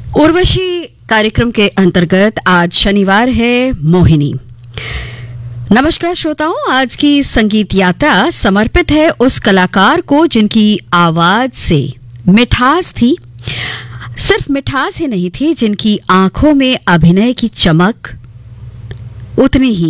उर्वशी कार्यक्रम के अंतर्गत आज शनिवार है मोहिनी। नमस्कार श्रोताओं, आज की संगीत यात्रा समर्पित है उस कलाकार को जिनकी आवाज से मिठास थी, सिर्फ मिठास ही नहीं थी, जिनकी आंखों में अभिनय की चमक उतनी ही